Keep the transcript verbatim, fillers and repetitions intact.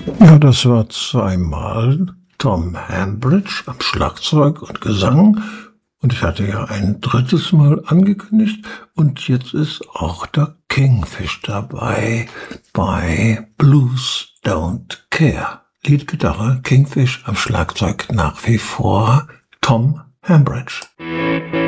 Ja, das war zweimal Tom Hambridge am Schlagzeug und Gesang. Und ich hatte ja ein drittes Mal angekündigt. Und jetzt ist auch der Kingfish dabei bei Blues Don't Care. Leadgitarre, Kingfish, am Schlagzeug nach wie vor Tom Hambridge.